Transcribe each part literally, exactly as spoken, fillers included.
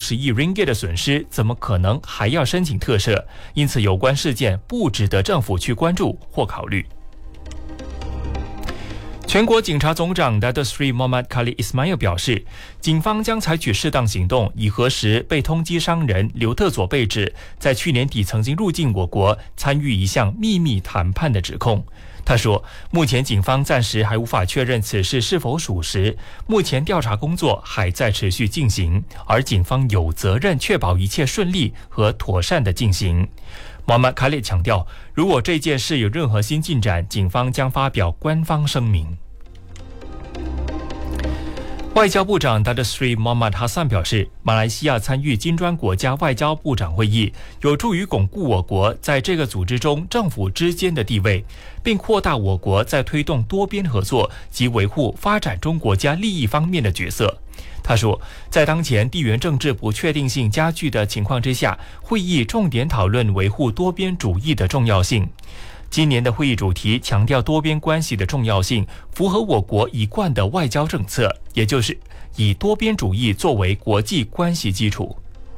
十亿 ringgit 的损失，怎么可能还要申请特赦？因此，有关事件不值得政府去关注或考虑。全国警察总长 Datuk Seri Muhammad Khalid Ismail 表示，警方将采取适当行动，以核实被通缉商人刘特佐被指在去年底曾经入境我国参与一项秘密谈判的指控。他说，目前警方暂时还无法确认此事是否属实，目前调查工作还在持续进行，而警方有责任确保一切顺利和妥善的进行。Muhammad Khalid 强调，如果这件事有任何新进展，警方将发表官方声明。外交部长 Datuk Seri Muhammad Hassan 表示，马来西亚参与金砖国家外交部长会议，有助于巩固我国在这个组织中政府之间的地位，并扩大我国在推动多边合作及维护发展中国家利益方面的角色。他说，在当前地缘政治不确定性加剧的情况之下，会议重点讨论维护多边主义的重要性。今年的会议主题强调多边关系的重要性，符合我国一贯的外交政策，也就是以多边主义作为国际关系基础。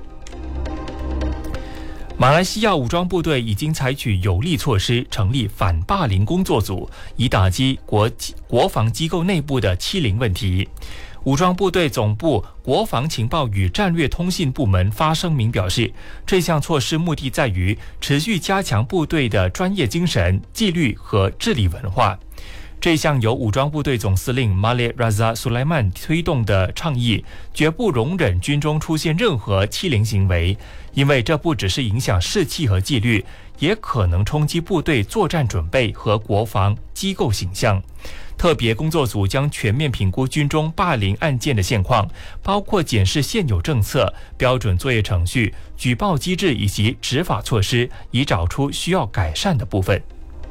马来西亚武装部队已经采取有力措施，成立反霸凌工作组，以打击国国防机构内部的欺凌问题。武装部队总部国防情报与战略通信部门发声明表示，这项措施目的在于持续加强部队的专业精神、纪律和治理文化。这项由武装部队总司令 Malik Razak Sulaiman 推动的倡议，绝不容忍军中出现任何欺凌行为，因为这不只是影响士气和纪律，也可能冲击部队作战准备和国防机构形象。特别工作组将全面评估军中霸凌案件的现况，包括检视现有政策、标准作业程序、举报机制以及执法措施，以找出需要改善的部分。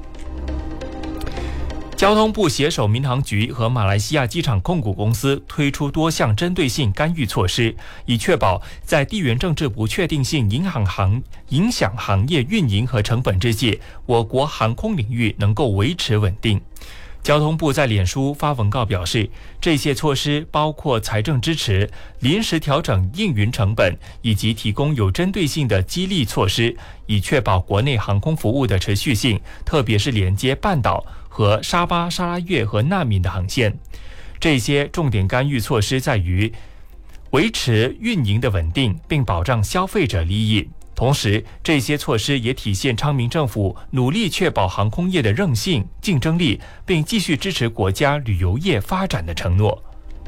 交通部携手民航局和马来西亚机场控股公司推出多项针对性干预措施，以确保在地缘政治不确定性影响行影响行业运营和成本之际，我国航空领域能够维持稳定。交通部在脸书发文告表示，这些措施包括财政支持、临时调整营运成本，以及提供有针对性的激励措施，以确保国内航空服务的持续性，特别是连接半岛和沙巴、沙拉越和难民的航线。这些重点干预措施在于维持运营的稳定，并保障消费者利益。同时，这些措施也体现昌明政府努力确保航空业的韧性、竞争力，并继续支持国家旅游业发展的承诺。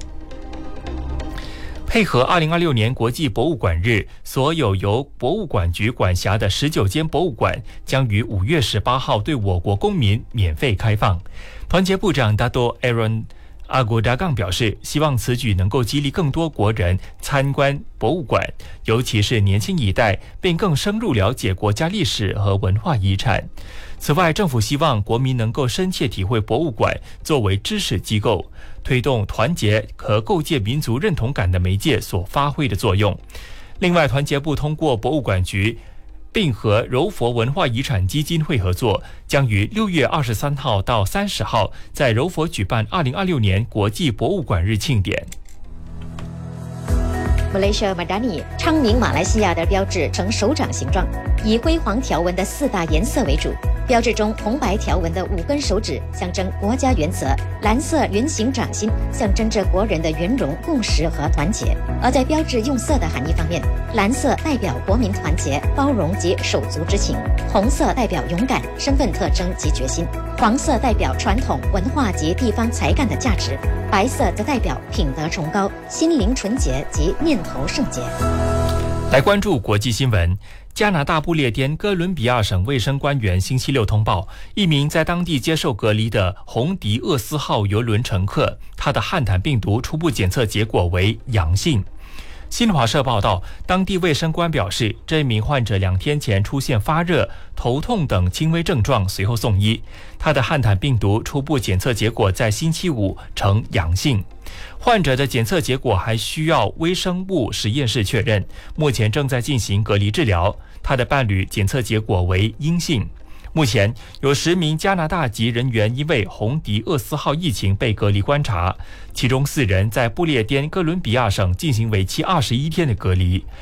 配合二零二六年国际博物馆日，所有由博物馆局管辖的十九间博物馆将于五月十八号对我国公民免费开放。团结部长 Dato' Aaron阿古达杠表示，希望此举能够激励更多国人参观博物馆，尤其是年轻一代，并更深入了解国家历史和文化遗产。此外，政府希望国民能够深切体会博物馆作为知识机构、推动团结和构建民族认同感的媒介所发挥的作用。另外，团结部通过博物馆局并和柔佛文化遗产基金会合作，将于六月二十三号到三十号在柔佛举办二零二六年国际博物馆日庆典。 Malaysia Madani 昌明马来西亚的标志呈手掌形状，以辉煌条纹的四大颜色为主。标志中红白条纹的五根手指象征国家原则，蓝色圆形掌心象征着国人的圆融、共识和团结。而在标志用色的含义方面，蓝色代表国民团结、包容及手足之情；红色代表勇敢、身份特征及决心；黄色代表传统文化及地方才干的价值；白色则代表品德崇高、心灵纯洁及念头圣洁。 来关注国际新闻。加拿大不列颠哥伦比亚省卫生官员星期六通报，一名在当地接受隔离的红迪厄斯号邮轮乘客，他的汉坦病毒初步检测结果为阳性。新华社报道，当地卫生官表示，这名患者两天前出现发热、头痛等轻微症状，随后送医。他的汉坦病毒初步检测结果在星期五呈阳性。患者的检测结果还需要微生物实验室确认，目前正在进行隔离治疗。他的伴侣检测结果为阴性。目前有十名加拿大籍人员因为红迪厄斯号疫情被隔离观察，其中四人在不列颠哥伦比亚省进行为期二十一天的隔离，